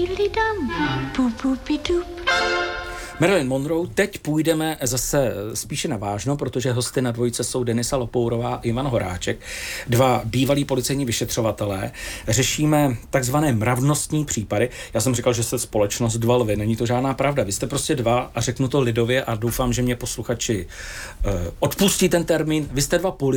dam, pupupidup. Marilyn Monroe, teď půjdeme zase spíše na vážno, protože hosty na dvojce jsou Denisa Lopourová a Ivan Horáček, dva bývalí policejní vyšetřovatelé. Řešíme takzvané mravnostní případy. Já jsem říkal, že jste společnost dva lvy, není to žádná pravda. Vy jste prostě dva a řeknu to lidově a doufám, že mě posluchači odpustí ten termín. Vy jste dva